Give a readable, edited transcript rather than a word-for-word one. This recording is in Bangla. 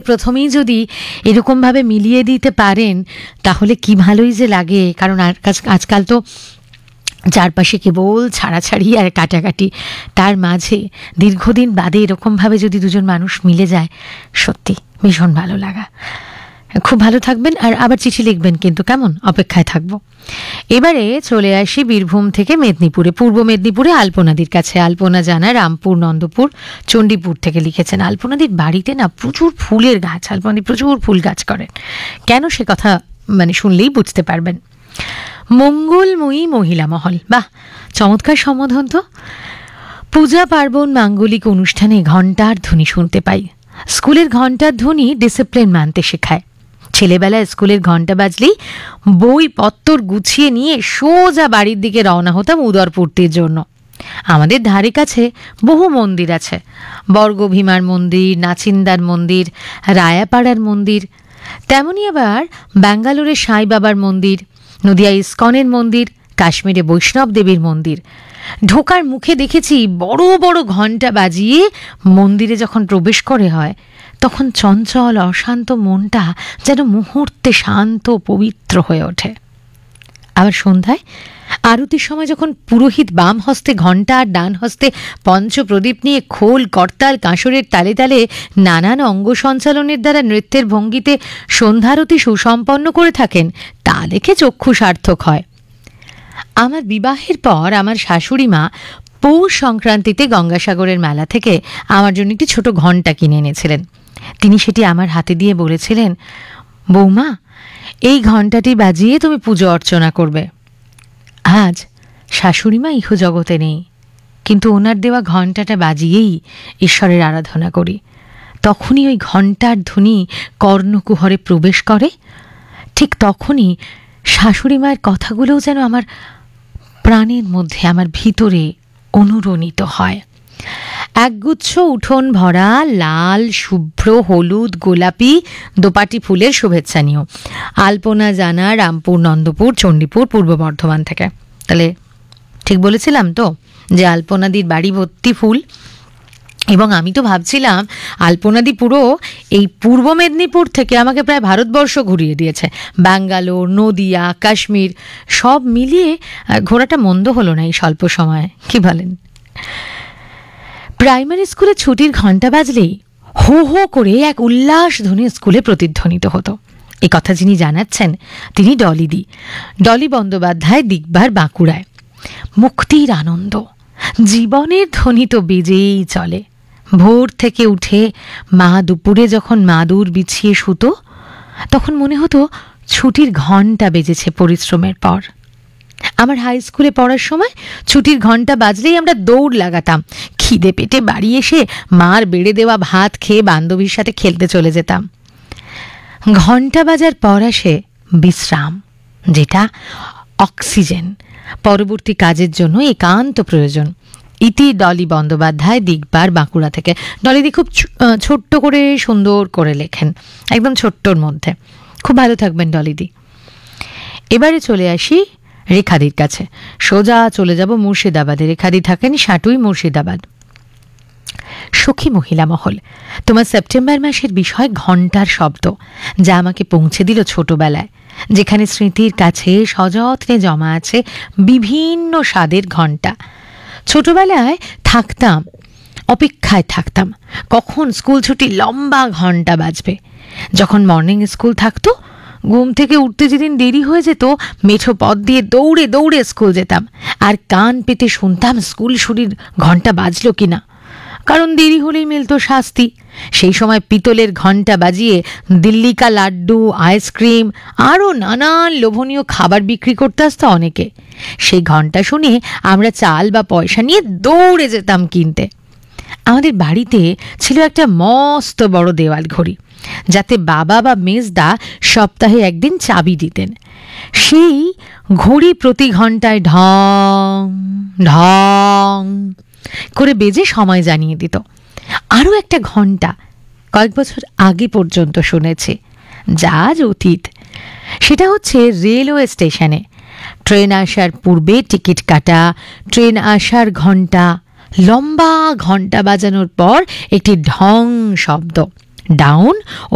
প্রথমেই যদি এরকমভাবে মিলিয়ে দিতে পারেন তাহলে কি ভালোই যে লাগে। কারণ আজকাল তো চারপাশে কেবল ছাড়াছাড়ি আর কাটাকাটি, তার মাঝে দীর্ঘদিন বাদে এরকমভাবে যদি দুজন মানুষ মিলে যায়, সত্যি ভীষণ ভালো লাগা। খুব ভালো থাকবেন, আর আবার চিঠি লিখবেন কিন্তু, কেমন? অপেক্ষায় থাকবো। এবারে চলে আসি বীরভূম থেকে মেদিনীপুরে, পূর্ব মেদিনীপুরে আলপনাদির কাছে। আলপনা জানা রামপুর, নন্দপুর, চণ্ডীপুর থেকে লিখেছেন। আলপনাদির বাড়িতে না প্রচুর ফুলের গাছ, আলপনাদি প্রচুর ফুল গাছ করেন। কেন সে কথা শুনলেই বুঝতে পারবেন। মঙ্গলময়ী মহিলা মহল, বাহ, চমৎকার সম্বোধন তো। পূজা পার্বণ মাঙ্গলিক অনুষ্ঠানে ঘণ্টার ধ্বনি শুনতে পাই। স্কুলের ঘণ্টার ধ্বনি ডিসিপ্লিন মানতে শেখায়। ছেলেবেলায় স্কুলের ঘণ্টা বাজলেই বই পত্তর গুছিয়ে নিয়ে সোজা বাড়ির দিকে রওনা হতাম উদরপূর্তির জন্য। আমাদের ধারে কাছে বহু মন্দির আছে, বর্গভীমার মন্দির, নাচিন্দার মন্দির, রায়াপাড়ার মন্দির, তেমনি আবার ব্যাঙ্গালোরের সাই বাবার মন্দির, নদিয়া ইস্কনের মন্দির, কাশ্মীরে বৈষ্ণব দেবীর মন্দির। ঢোকার মুখে দেখেছি বড় বড় ঘণ্টা বাজিয়ে মন্দিরে যখন প্রবেশ করে হয়, তখন চঞ্চল অশান্ত মনটা যেন মুহূর্তে শান্ত পবিত্র হয়ে ওঠে। আবার সন্ধ্যায় আরতির সময় যখন পুরোহিত বাম হস্তে ঘণ্টা আর ডান হস্তে পঞ্চপ্রদীপ নিয়ে খোল, করতাল, কাঁসরের তালে তালে নানান অঙ্গ সঞ্চালনের দ্বারা নৃত্যের ভঙ্গিতে সন্ধ্যারতি সুসম্পন্ন করে থাকেন, তা দেখে চক্ষু সার্থক হয়। আমার বিবাহের পর আমার শাশুড়ি মা পৌষ সংক্রান্তিতে গঙ্গাসাগরের মেলা থেকে আমার জন্য একটি ছোট ঘণ্টা কিনে এনেছিলেন। তিনি সেটি আমার হাতে দিয়ে বলেছিলেন, বৌমা, এই ঘণ্টাটি বাজিয়ে তুমি পুজো অর্চনা করবে। আজ শাশুড়িমা ইহজগতে নেই, কিন্তু ওনার দেওয়া ঘণ্টাটা বাজিয়েই ঈশ্বরের আরাধনা করি। তখনই ওই ঘণ্টার ধ্বনি কর্ণকুহরে প্রবেশ করে, ঠিক তখনই শাশুড়ি মায়ের কথাগুলোও যেন আমার প্রাণের মধ্যে, আমার ভিতরে অনুরণিত হয়। একগুচ্ছ উঠোন ভরা লাল, শুভ্র, হলুদ, গোলাপি দোপাটি ফুলের শুভেচ্ছা নিও। আলপনা জানা রামপুর, নন্দপুর, চণ্ডীপুর, পূর্ব বর্ধমান থেকে। তাহলে ঠিক বলেছিলাম তো যে আলপনাদির বাড়ি ভর্তি ফুল। এবং আমি তো ভাবছিলাম আলপনাদি পুরো এই পূর্ব মেদিনীপুর থেকে আমাকে প্রায় ভারতবর্ষ ঘুরিয়ে দিয়েছে। ব্যাঙ্গালোর, নদিয়া, কাশ্মীর সব মিলিয়ে ঘোরাটা মন্দ হলো না এই স্বল্প সময়ে, কি বলেন? প্রাইমারি স্কুলে ছুটির ঘণ্টা বাজলেই হো হো করে এক উল্লাস ধ্বনি স্কুলে প্রতিধ্বনিত হতো। এ কথা যিনি জানাচ্ছেন তিনি ডলিদি, ডলি বন্দ্যোপাধ্যায়, দিগবার, বাঁকুড়ায়। মুক্তির আনন্দ, জীবনের ধ্বনি তো বেজেই চলে। ভোর থেকে উঠে মা দুপুরে যখন মাদুর বিছিয়ে শুতো, তখন মনে হতো ছুটির ঘণ্টা বেজেছে পরিশ্রমের পর। আমার হাই স্কুলে পড়ার সময় ছুটির ঘণ্টা বাজলেই আমরা দৌড় লাগাতাম। খিদে পেটে বাড়ি এসে মার বেড়ে দেওয়া ভাত খেয়ে বান্ধবীর সাথে খেলতে চলে যেতাম। ঘণ্টা বাজার পর আসে বিশ্রাম, যেটা অক্সিজেন, পরবর্তী কাজের জন্য একান্ত প্রয়োজন। ইতি ডলি বন্দ্যোপাধ্যায়, দিগবার, বাঁকুড়া থেকে। ডলিদি খুব ছোট্ট করে সুন্দর করে লেখেন, একদম ছোট্টর মধ্যে। খুব ভালো থাকবেন ডলিদি। এবারে চলে আসি রেখাদির কাছে। সোজা চলে যাব মুর্শিদাবাদে। রেখাদি থাকেন সাটুই, মুর্শিদাবাদ। সখী মহিলা মহল, তোমার সেপ্টেম্বর মাসের বিষয় ঘণ্টার শব্দ, যা আমাকে পৌঁছে দিল ছোটবেলায়, যেখানে স্মৃতির কাছে সযত্নে জমা আছে বিভিন্ন স্বাদের ঘণ্টা। ছোটবেলায় থাকতাম, অপেক্ষায় থাকতাম কখন স্কুল ছুটি লম্বা ঘণ্টা বাজবে। যখন মর্নিং স্কুল থাকতো, ঘুম থেকে উঠতে যেদিন দেরি হয়ে যেত, মেঠো পথ দিয়ে দৌড়ে দৌড়ে স্কুল যেতাম, আর কান পেতে শুনতাম স্কুল শুরুর ঘণ্টা বাজলো কিনা, কারণ দেরি হলেই মিলতো শাস্তি। সেই সময় পিতলের ঘণ্টা বাজিয়ে দিল্লিকা লাড্ডু, আইসক্রিম আরও নানান লোভনীয় খাবার বিক্রি করতে আসতো অনেকে। সেই ঘণ্টা শুনে আমরা চাল বা পয়সা নিয়ে দৌড়ে যেতাম কিনতে। আমাদের বাড়িতে ছিল একটা মস্ত বড় দেওয়াল ঘড়ি, যাতে বাবা বা মেজদা সপ্তাহে একদিন চাবি দিতেন। সেই ঘড়ি প্রতি ঘণ্টায় ঢং ঢং করে বেজে সময় জানিয়ে দিত। আরও একটা ঘণ্টা কয়েক বছর আগে পর্যন্ত শুনেছি, যা আজ অতীত। সেটা হচ্ছে রেলওয়ে স্টেশনে ট্রেন আসার পূর্বে টিকিট কাটা, ট্রেন আসার ঘণ্টা, লম্বা ঘণ্টা বাজানোর পর একটি ঢং শব্দ, ডাউন